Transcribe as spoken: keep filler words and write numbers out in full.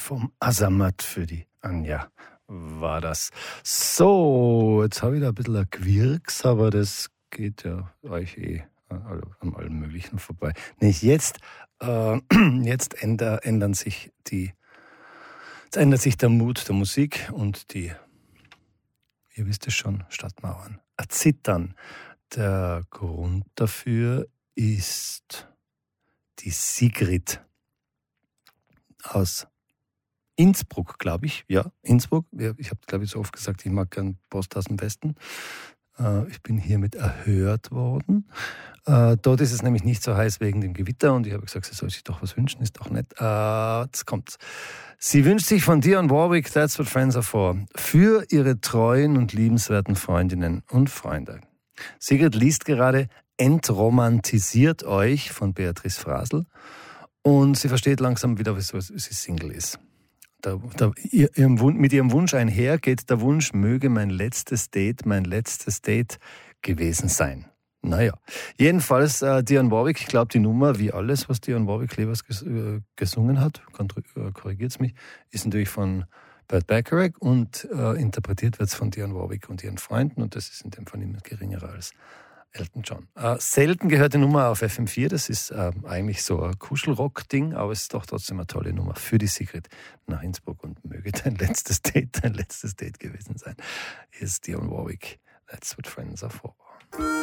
vom Azamat für die Anja war das. So, jetzt habe ich da ein bisschen ein Quirks, aber das geht ja euch eh an allem Möglichen vorbei. Nicht jetzt, äh, jetzt änder, ändern sich die, jetzt ändert sich der Mut der Musik und die, ihr wisst es schon, Stadtmauern erzittern. Der Grund dafür ist die Sigrid aus Innsbruck, glaube ich. Ja, Innsbruck. Ich habe, glaube ich, so oft gesagt, ich mag gern Post aus dem Westen. Ich bin hiermit erhört worden. Dort ist es nämlich nicht so heiß wegen dem Gewitter und ich habe gesagt, sie soll sich doch was wünschen, ist doch nett. Jetzt kommt's. Sie wünscht sich von Dionne Warwick, That's What Friends Are For, für ihre treuen und liebenswerten Freundinnen und Freunde. Sigrid liest gerade Entromantisiert euch von Beatrice Frasel und sie versteht langsam wieder, wieso sie Single ist. Da, da, ihrem, mit ihrem Wunsch einher geht der Wunsch, möge mein letztes Date mein letztes Date gewesen sein. Naja, jedenfalls äh, Dionne Warwick, ich glaube die Nummer, wie alles, was Dionne Warwick Levers ges äh, gesungen hat, äh, korrigiert es mich, ist natürlich von Burt Bacharach und äh, interpretiert wird es von Dionne Warwick und ihren Freunden und das ist in dem Fall niemand geringerer als Elton John. Äh, selten gehört die Nummer auf F M vier, das ist äh, eigentlich so ein Kuschelrock-Ding, aber es ist doch trotzdem eine tolle Nummer für die Sigrid nach Innsbruck und möge dein letztes Date dein letztes Date gewesen sein. Hier ist Dionne Warwick, That's What Friends Are For.